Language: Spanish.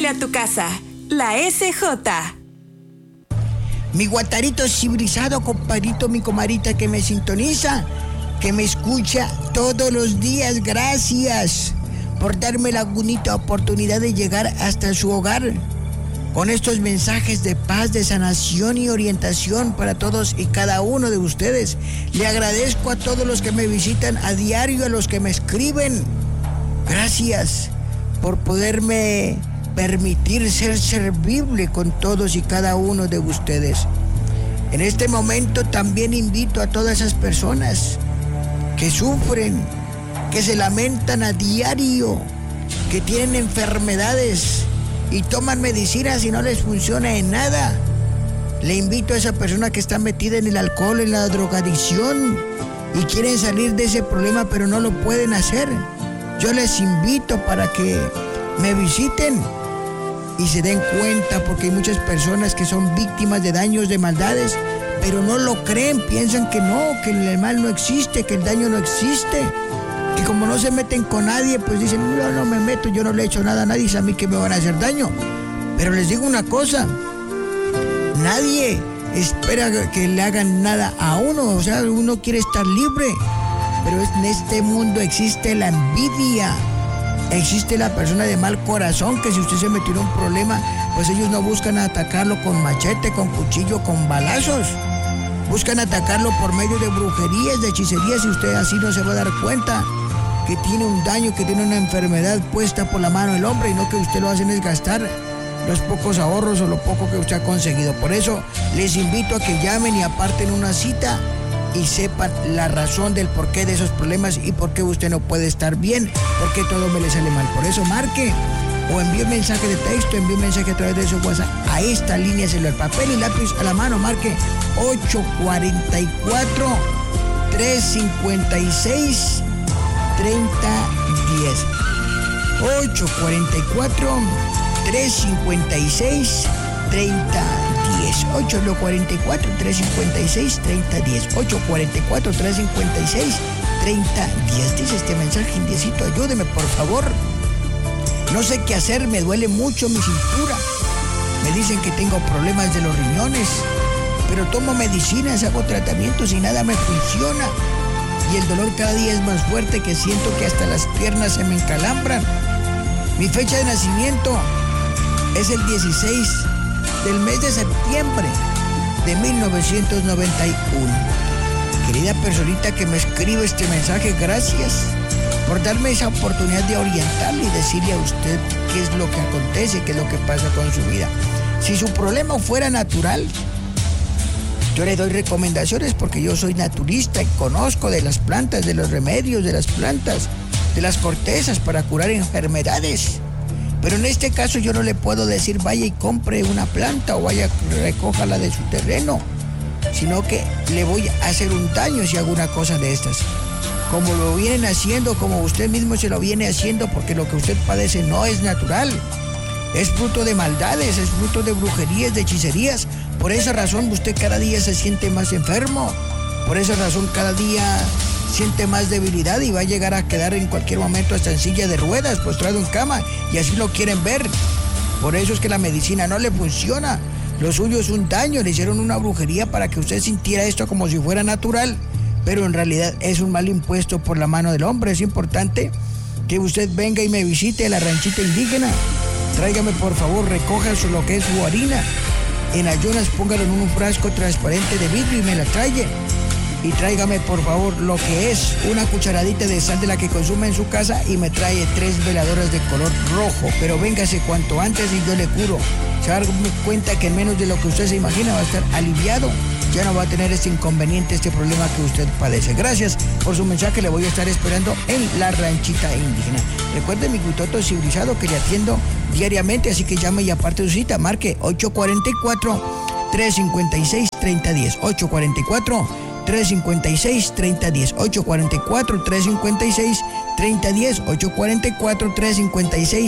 Pásale a tu casa. La SJ. Mi guatarito civilizado, compadrito, mi comadrita que me sintoniza, que me escucha todos los días. Gracias por darme la bonita oportunidad de llegar hasta su hogar con estos mensajes de paz, de sanación y orientación para todos y cada uno de ustedes. Le agradezco a todos los que me visitan a diario, a los que me escriben. Gracias por poderme permitir ser servible con todos y cada uno de ustedes. En este momento también invito a todas esas personas que sufren, que se lamentan a diario, que tienen enfermedades y toman medicinas y no les funciona en nada. Le invito a esa persona que está metida en el alcohol, en la drogadicción y quieren salir de ese problema pero no lo pueden hacer. Yo les invito para que me visiten y se den cuenta, porque hay muchas personas que son víctimas de daños, de maldades, pero no lo creen, piensan que no, que el mal no existe, que el daño no existe, que como no se meten con nadie, pues dicen, no me meto, yo no le he hecho nada a nadie, es a mí que me van a hacer daño. Pero les digo una cosa, nadie espera que le hagan nada a uno, o sea, uno quiere estar libre, pero en este mundo existe la envidia. Existe la persona de mal corazón que si usted se metió en un problema, pues ellos no buscan atacarlo con machete, con cuchillo, con balazos. Buscan atacarlo por medio de brujerías, de hechicerías, y usted así no se va a dar cuenta que tiene un daño, que tiene una enfermedad puesta por la mano del hombre, y no que usted lo hacen es gastar los pocos ahorros o lo poco que usted ha conseguido. Por eso les invito a que llamen y aparten una cita y sepan la razón del porqué de esos problemas y por qué usted no puede estar bien, por qué todo me le sale mal. Por eso marque o envíe un mensaje de texto, envíe un mensaje a través de su WhatsApp a esta línea celular, papel y lápiz a la mano, marque 844-356-3010. 844-356-3010. 844-356-3010. 844-356-3010. Dice este mensaje, indiecito, ayúdeme por favor. No sé qué hacer, me duele mucho mi cintura. Me dicen que tengo problemas de los riñones, pero tomo medicinas, hago tratamientos y nada me funciona. Y el dolor cada día es más fuerte, que siento que hasta las piernas se me encalambran. Mi fecha de nacimiento es el 16 del mes de septiembre de 1991. Querida personita que me escribe este mensaje, gracias por darme esa oportunidad de orientarle y decirle a usted qué es lo que acontece, qué es lo que pasa con su vida. Si su problema fuera natural, yo le doy recomendaciones porque yo soy naturista y conozco de las plantas, de los remedios, de las plantas, de las cortezas para curar enfermedades. Pero en este caso yo no le puedo decir vaya y compre una planta o vaya recójala de su terreno, sino que le voy a hacer un daño si hago una cosa de estas. Como lo vienen haciendo, como usted mismo se lo viene haciendo, porque lo que usted padece no es natural. Es fruto de maldades, es fruto de brujerías, de hechicerías. Por esa razón usted cada día se siente más enfermo. Por esa razón cada día siente más debilidad y va a llegar a quedar en cualquier momento hasta en silla de ruedas, postrado en cama, y así lo quieren ver. Por eso es que la medicina no le funciona. Lo suyo es un daño, le hicieron una brujería para que usted sintiera esto como si fuera natural, pero en realidad es un mal impuesto por la mano del hombre. Es importante que usted venga y me visite a la ranchita indígena. Tráigame por favor, recoja lo que es su harina. En ayunas póngalo en un frasco transparente de vidrio y me la trae. Y tráigame por favor lo que es una cucharadita de sal de la que consume en su casa y me trae 3 veladoras de color rojo. Pero véngase cuanto antes y yo le curo. Se va a dar cuenta que en menos de lo que usted se imagina va a estar aliviado. Ya no va a tener este inconveniente, este problema que usted padece. Gracias por su mensaje, le voy a estar esperando en la ranchita indígena. Recuerde mi guitoto civilizado que le atiendo diariamente, así que llame y aparte su cita, marque 844-356-3010. 844-356-3010. 844-356-3010. 844-356